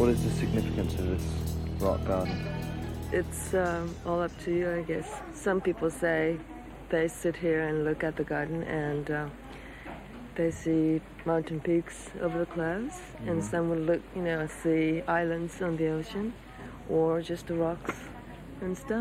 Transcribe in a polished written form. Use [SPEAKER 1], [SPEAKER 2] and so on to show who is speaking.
[SPEAKER 1] What is the significance of this rock garden?
[SPEAKER 2] It's all up to you, I guess. Some people say they sit here and look at the garden and they see mountain peaks over the clouds, and some will look, see islands on the ocean, or just the rocks and stuff.